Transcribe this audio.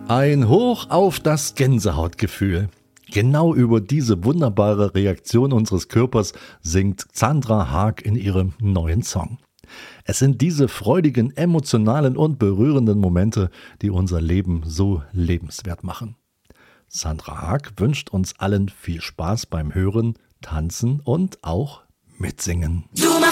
Ein Hoch auf das Gänsehautgefühl. Genau über diese wunderbare Reaktion unseres Körpers singt Sandra Haag in ihrem neuen Song. Es sind diese freudigen, emotionalen und berührenden Momente, die unser Leben so lebenswert machen. Sandra Haag wünscht uns allen viel Spaß beim Hören, Tanzen und auch Mitsingen.